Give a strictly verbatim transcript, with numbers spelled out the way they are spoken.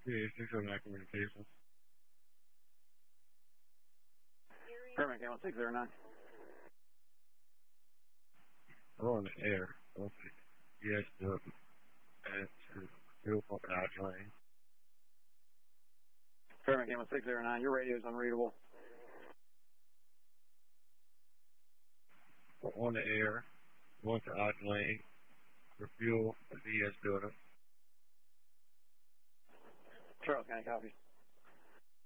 Yeah, it's just on that communication. Fairbanks one six zero nine. We're on the air. Okay. Yes, the and to fuel pump and out lane. Fairbanks one six zero nine, your radio is unreadable. We're on the air. Going to out lane. For fuel, the V S builder. Charles County, copy.